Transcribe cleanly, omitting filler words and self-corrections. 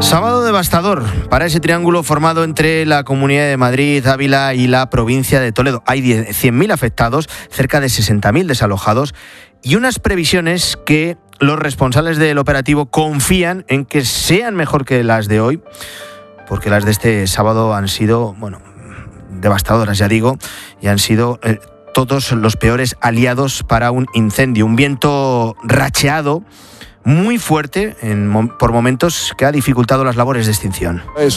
Sábado devastador para ese triángulo formado entre la Comunidad de Madrid, Ávila y la provincia de Toledo. Hay 100.000 afectados, cerca de 60.000 desalojados y unas previsiones que los responsables del operativo confían en que sean mejor que las de hoy, porque las de este sábado han sido, devastadoras, ya digo, y han sido todos los peores aliados para un incendio. Un viento racheado muy fuerte por momentos que ha dificultado las labores de extinción. Es